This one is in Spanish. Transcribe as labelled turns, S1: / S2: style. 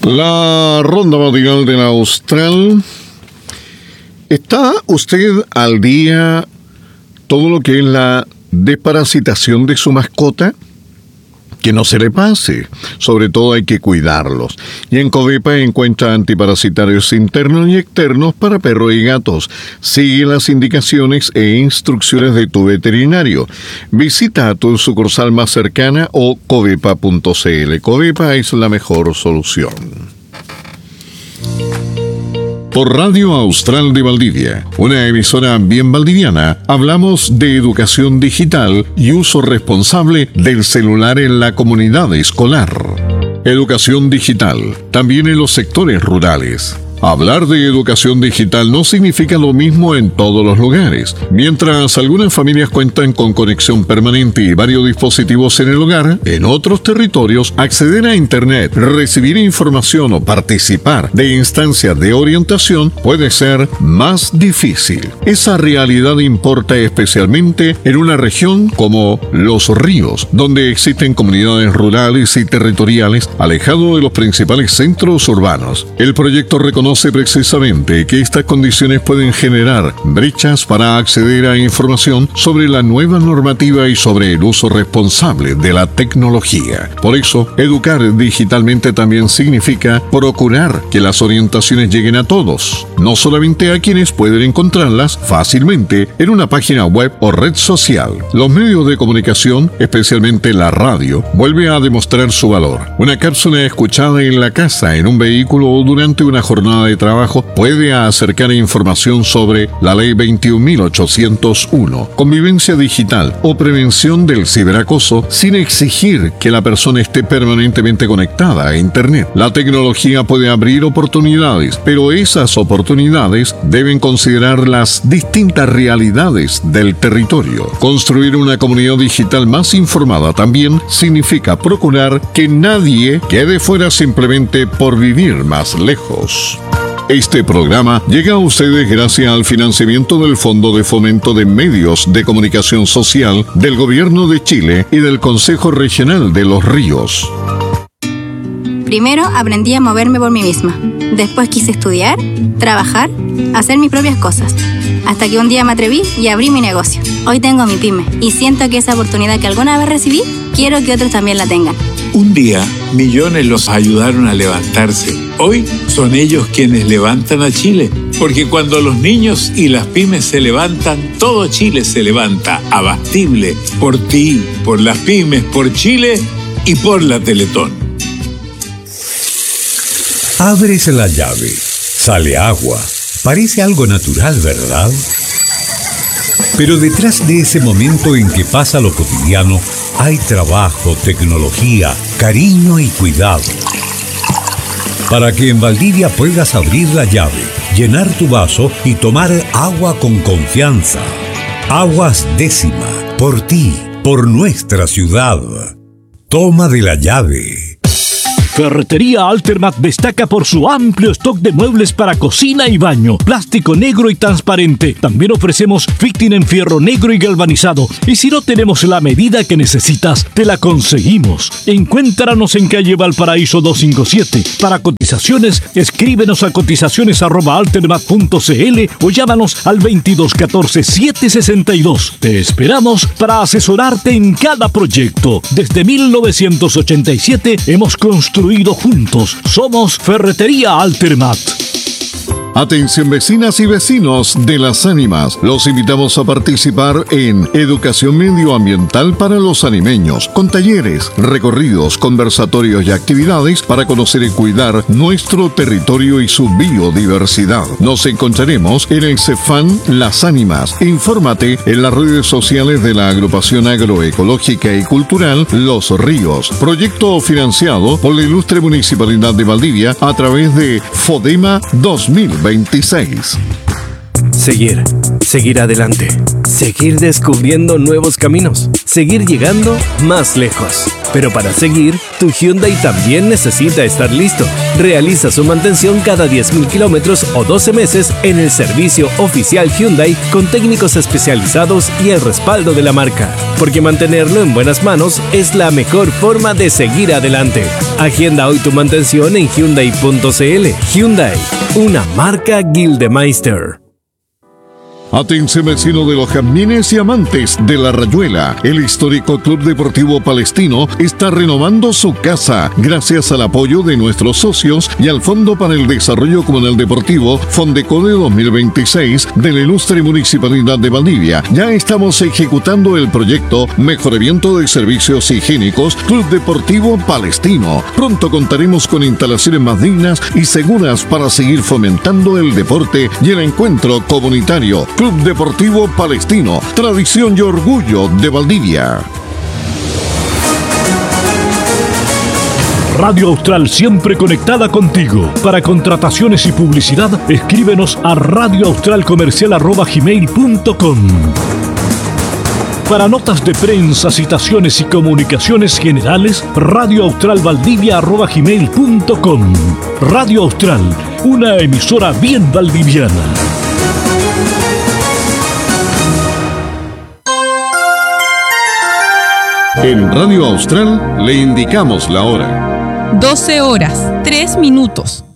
S1: La ronda matinal de la Austral. ¿Está usted al día todo lo que es la desparasitación de su mascota? Que no se le pase. Sobre todo hay que cuidarlos. Y en Covepa encuentra antiparasitarios internos y externos para perros y gatos. Sigue las indicaciones e instrucciones de tu veterinario. Visita a tu sucursal más cercana o covepa.cl. Covepa es la mejor solución. Por Radio Austral de Valdivia, una emisora bien valdiviana, hablamos de educación digital y uso responsable del celular en la comunidad escolar. Educación digital, también en los sectores rurales. Hablar de educación digital no significa lo mismo en todos los lugares. Mientras algunas familias cuentan con conexión permanente y varios dispositivos en el hogar, en otros territorios, acceder a Internet, recibir información o participar de instancias de orientación puede ser más difícil. Esa realidad importa especialmente en una región como Los Ríos, donde existen comunidades rurales y territoriales alejados de los principales centros urbanos. El proyecto reconoce precisamente que estas condiciones pueden generar brechas para acceder a información sobre la nueva normativa y sobre el uso responsable de la tecnología. Por eso, educar digitalmente también significa procurar que las orientaciones lleguen a todos, no solamente a quienes pueden encontrarlas fácilmente en una página web o red social. Los medios de comunicación, especialmente la radio, vuelve a demostrar su valor. Una cápsula escuchada en la casa, en un vehículo o durante una jornada de trabajo puede acercar información sobre la Ley 21.801, convivencia digital o prevención del ciberacoso sin exigir que la persona esté permanentemente conectada a Internet. La tecnología puede abrir oportunidades, pero esas oportunidades deben considerar las distintas realidades del territorio. Construir una comunidad digital más informada también significa procurar que nadie quede fuera simplemente por vivir más lejos. Este programa llega a ustedes gracias al financiamiento del Fondo de Fomento de Medios de Comunicación Social del Gobierno de Chile y del Consejo Regional de Los Ríos.
S2: Primero aprendí a moverme por mí misma. Después quise estudiar, trabajar, hacer mis propias cosas. Hasta que un día me atreví y abrí mi negocio. Hoy tengo mi pyme y siento que esa oportunidad que alguna vez recibí, quiero que otros también la tengan.
S3: Un día, millones los ayudaron a levantarse. Hoy son ellos quienes levantan a Chile. Porque cuando los niños y las pymes se levantan, todo Chile se levanta. Abastible. Por ti, por las pymes, por Chile y por la Teletón.
S4: Abres la llave, sale agua. Parece algo natural, ¿verdad? Pero detrás de ese momento en que pasa lo cotidiano, hay trabajo, tecnología, cariño y cuidado. Para que en Valdivia puedas abrir la llave, llenar tu vaso y tomar agua con confianza. Aguas Décima, por ti, por nuestra ciudad. Toma de la llave.
S5: Ferretería Altermat destaca por su amplio stock de muebles para cocina y baño, plástico negro y transparente. También ofrecemos fitting en fierro negro y galvanizado. Y si no tenemos la medida que necesitas, te la conseguimos. Encuéntranos en calle Valparaíso 257. Para cotizaciones, escríbenos a cotizaciones@altermat.cl o llámanos al 2214-762. Te esperamos para asesorarte en cada proyecto. Desde 1987 hemos construido juntos. Somos Ferretería Altermat.
S1: Atención vecinas y vecinos de Las Ánimas. Los invitamos a participar en Educación Medioambiental para los Animeños, con talleres, recorridos, conversatorios y actividades para conocer y cuidar nuestro territorio y su biodiversidad. Nos encontraremos en el CEFAN Las Ánimas. Infórmate en las redes sociales de la Agrupación Agroecológica y Cultural Los Ríos. Proyecto financiado por la Ilustre Municipalidad de Valdivia a través de FODEMA 2026.
S6: Seguir adelante, seguir descubriendo nuevos caminos, seguir llegando más lejos. Pero para seguir, tu Hyundai también necesita estar listo. Realiza su mantención cada 10.000 kilómetros o 12 meses en el servicio oficial Hyundai con técnicos especializados y el respaldo de la marca. Porque mantenerlo en buenas manos es la mejor forma de seguir adelante. Agenda hoy tu mantención en Hyundai.cl. Hyundai, una marca Gildemeister.
S1: Atención vecino de los Jazmines y amantes de la Rayuela. El histórico Club Deportivo Palestino está renovando su casa gracias al apoyo de nuestros socios y al Fondo para el Desarrollo Comunal Deportivo Fondecode 2026 de la ilustre Municipalidad de Valdivia. Ya estamos ejecutando el proyecto Mejoramiento de Servicios Higiénicos Club Deportivo Palestino. Pronto contaremos con instalaciones más dignas y seguras para seguir fomentando el deporte y el encuentro comunitario. Club Deportivo Palestino, tradición y orgullo de Valdivia.
S5: Radio Austral siempre conectada contigo. Para contrataciones y publicidad, escríbenos a radioaustralcomercial@gmail.com. Para notas de prensa, citaciones y comunicaciones generales, radioaustralvaldivia@gmail.com. Radio Austral, una emisora bien valdiviana.
S1: En Radio Austral le indicamos la hora.
S7: 12 horas, 3 minutos.